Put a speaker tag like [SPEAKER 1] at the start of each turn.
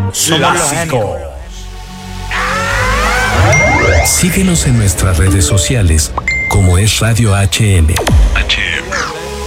[SPEAKER 1] clásico.
[SPEAKER 2] Síguenos en nuestras redes sociales como es Radio HM.